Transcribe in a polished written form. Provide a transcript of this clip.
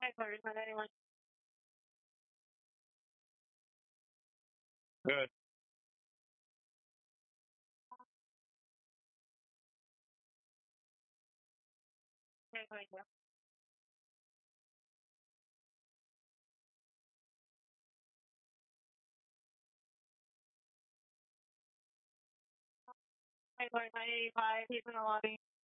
Hi, sorry, not anyone. Good. Hi, sorry, yeah. Hi, sorry, hi, people in the lobby.